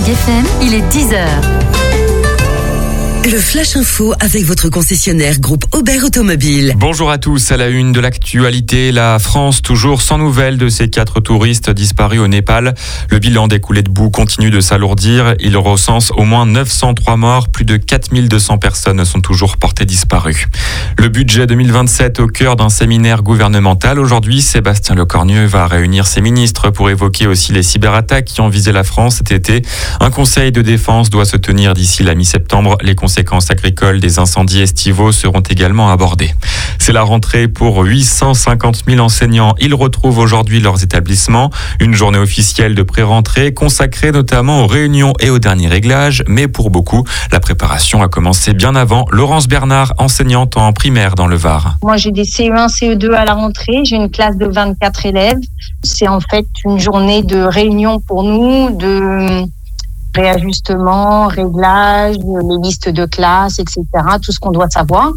FM, il est 10h. Le Flash Info avec votre concessionnaire groupe Aubert Automobile. Bonjour à tous, à la une de l'actualité, la France toujours sans nouvelles de ces 4 touristes disparus au Népal. Le bilan des coulées de boue continue de s'alourdir. Il recense au moins 903 morts, plus de 4200 personnes sont toujours portées disparues. Le budget 2027 au cœur d'un séminaire gouvernemental. Aujourd'hui, Sébastien Lecornu va réunir ses ministres pour évoquer aussi les cyberattaques qui ont visé la France cet été. Un conseil de défense doit se tenir d'ici la mi-septembre. Les conséquences agricoles des incendies estivaux seront également abordées. C'est la rentrée pour 850 000 enseignants. Ils retrouvent aujourd'hui leurs établissements. Une journée officielle de pré-rentrée consacrée notamment aux réunions et aux derniers réglages. Mais pour beaucoup, la préparation a commencé bien avant. Laurence Bernard, enseignante en primaire dans le Var. Moi, j'ai des CE1, CE2 à la rentrée. J'ai une classe de 24 élèves. C'est en fait une journée de réunion pour nous, de réajustement, réglage, les listes de classe, etc., tout ce qu'on doit savoir.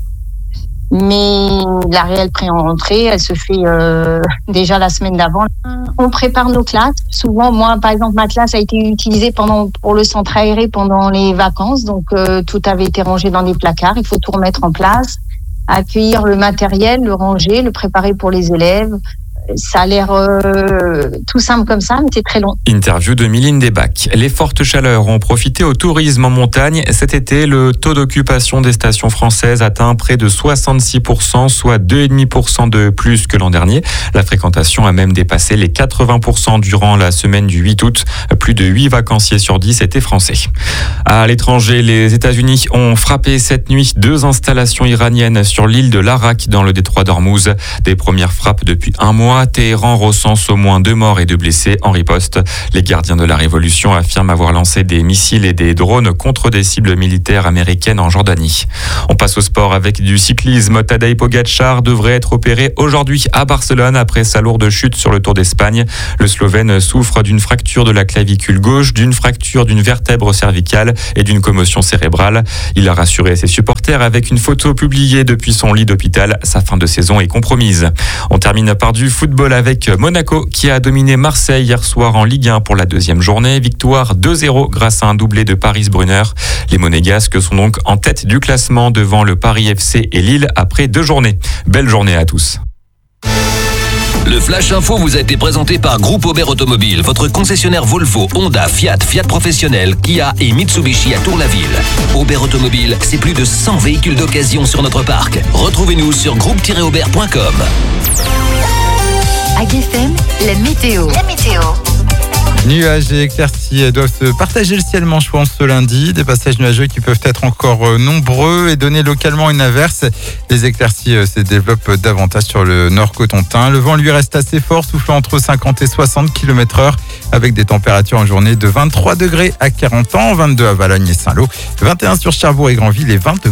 Mais la réelle pré-rentrée, elle se fait déjà la semaine d'avant. On prépare nos classes. Souvent, moi, par exemple, ma classe a été utilisée pour le centre aéré pendant les vacances. Donc, tout avait été rangé dans des placards. Il faut tout remettre en place, accueillir le matériel, le ranger, le préparer pour les élèves. Ça a l'air tout simple comme ça, mais c'est très long. Interview de Mylène Desbacs. Les fortes chaleurs ont profité au tourisme en montagne. Cet été, le taux d'occupation des stations françaises atteint près de 66%, soit 2,5% de plus que l'an dernier. La fréquentation a même dépassé les 80% durant la semaine du 8 août. Plus de 8 vacanciers sur 10 étaient français. À l'étranger, les États-Unis ont frappé cette nuit 2 installations iraniennes sur l'île de l'Arak dans le détroit d'Ormuz. Des premières frappes depuis un mois. Téhéran recense au moins 2 morts et 2 blessés en riposte. Les gardiens de la révolution affirment avoir lancé des missiles et des drones contre des cibles militaires américaines en Jordanie. On passe au sport avec du cyclisme. Tadej Pogačar devrait être opéré aujourd'hui à Barcelone après sa lourde chute sur le Tour d'Espagne. Le Slovène souffre d'une fracture de la clavicule gauche, d'une fracture d'une vertèbre cervicale et d'une commotion cérébrale. Il a rassuré ses supporters avec une photo publiée depuis son lit d'hôpital. Sa fin de saison est compromise. On termine par du football avec Monaco qui a dominé Marseille hier soir en Ligue 1 pour la 2e journée. Victoire 2-0 grâce à un doublé de Paris Brunner. Les Monégasques sont donc en tête du classement devant le Paris FC et Lille après 2 journées. Belle journée à tous. Le Flash Info vous a été présenté par Groupe Aubert Automobile, votre concessionnaire Volvo, Honda, Fiat, Fiat Professionnel, Kia et Mitsubishi à Tour-la-Ville. Aubert Automobile, c'est plus de 100 véhicules d'occasion sur notre parc. Retrouvez-nous sur groupe-aubert.com. AGFM, la météo. Nuages et éclaircies doivent se partager le ciel manchouan ce lundi. Des passages nuageux qui peuvent être encore nombreux et donner localement une averse. Les éclaircies se développent davantage sur le nord cotentin. Le vent lui reste assez fort, soufflant entre 50 et 60 km/h avec des températures en journée de 23 degrés à 40 ans, 22 à Valognes et Saint-Lô, 21 sur Cherbourg et Granville et 20 degrés